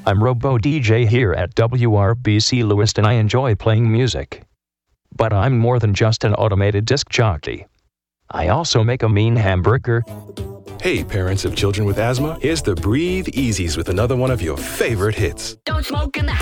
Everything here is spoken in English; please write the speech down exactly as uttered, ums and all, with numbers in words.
I'm Robo D J here at W R B C Lewiston. I enjoy playing music. But I'm more than just an automated disc jockey. I also make a mean hamburger. Hey, parents of children with asthma, here's the Breathe Easies with another one of your favorite hits. Don't smoke in the